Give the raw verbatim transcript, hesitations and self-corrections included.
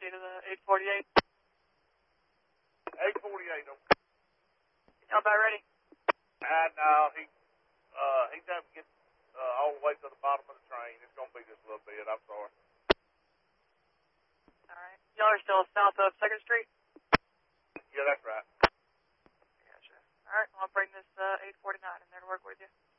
T to the eight forty-eight. eight forty-eight, okay. Y'all about ready? And uh, he, uh, he doesn't get uh, all the way to the bottom of the train. It's going to be just a little bit. I'm sorry. All right. Y'all are still south of second Street? Yeah, that's right. Gotcha. All right. Well, I'll bring this uh, eight forty-nine in there to work with you.